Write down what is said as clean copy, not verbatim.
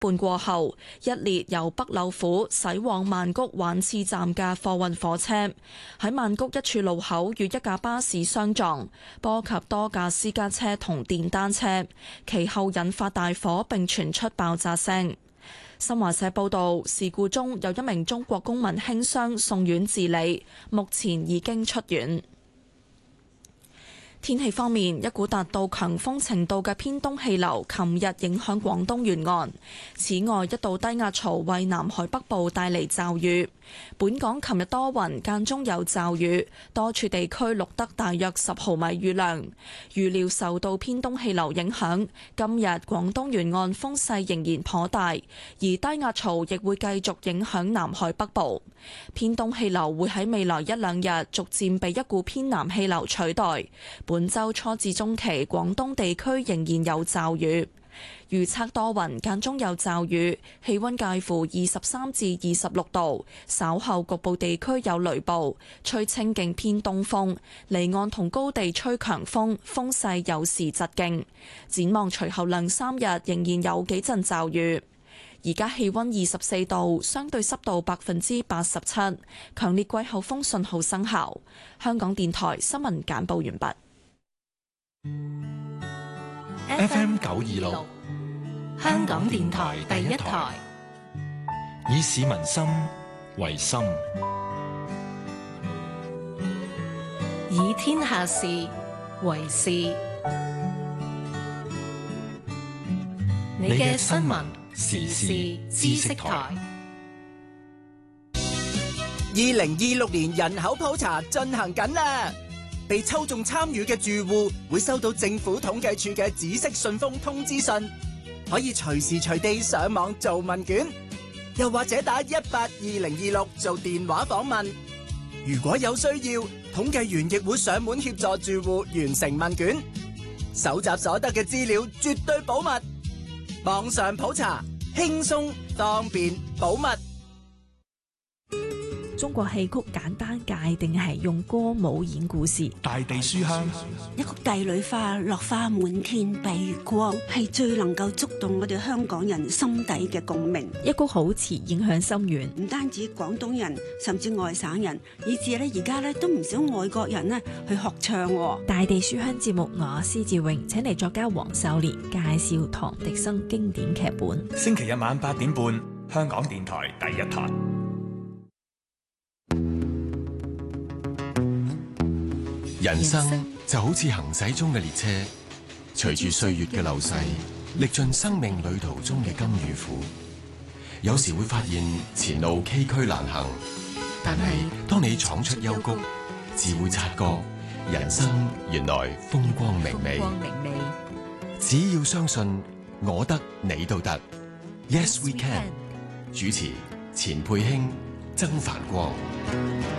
半過後，一列由北柳府駛往曼谷環次站嘅貨運火車喺曼谷一處路口與一架巴士相撞，波及多架私家車同電單車，其後引發大火並傳出爆炸聲。新華社報道，事故中有一名中國公民輕傷送院治理，目前已經出院。天氣方面，一股達到強風程度嘅偏東氣流琴日影響廣東沿岸，此外一道低壓槽為南海北部帶嚟驟雨。本港琴日多雲，間中有驟雨，多處地區錄得大約10毫米雨量。預料受到偏東氣流影響，今日廣東沿岸風勢仍然頗大，而低壓槽亦會繼續影響南海北部。偏東氣流會喺未來一兩日逐漸被一股偏南氣流取代。本週初至中期，廣東地區仍然有驟雨。預測多雲，間中有驟雨，氣溫介乎23至26度，稍後局部地區有雷暴，吹清勁偏東風，離岸同高地吹強風，風勢有時疾勁。展望隨後兩三日仍然有幾陣驟雨。而家氣溫24度，相對濕度87%，強烈季候風信號生效。香港電台新聞簡報完畢。 FM 926，香港電台第一台，以市民心為心， 以天下事為事。你嘅新聞時事知識台。 2026年人口普查進行緊啦，被抽中參與嘅住戶會收到政府統計處嘅紫色信封通知信，可以隨時隨地上網做問卷，又或者打182026做電話訪問。如果有需要，統計員亦會上門協助住戶完成問卷，搜集所得嘅資料絕對保密。網上普查輕鬆方便保密。 中國戲曲簡單界定係用歌舞演故事。 大地書香， 一曲帝女花，落花滿天蔽月光，係最能夠觸動我哋香港人心底嘅共鳴。 一曲好詞影響深遠， 唔單止廣東人，甚至外省人，以至咧而家咧都唔少外國人咧去學唱。 大地書香節目，我施志榮請嚟作家黃秀蓮介紹唐滌生經典劇本。 星期日晚8點半，香港電台第一台。 人生就好似行駛中嘅列車，隨住歲月嘅流逝，歷盡生命旅途中嘅甘與苦。有時會發現前路崎嶇難行，但係當你闖出幽谷，自會察覺人生原來風光明媚。只要相信我得你都得。Yes we can。主持錢佩卿、曾繁光。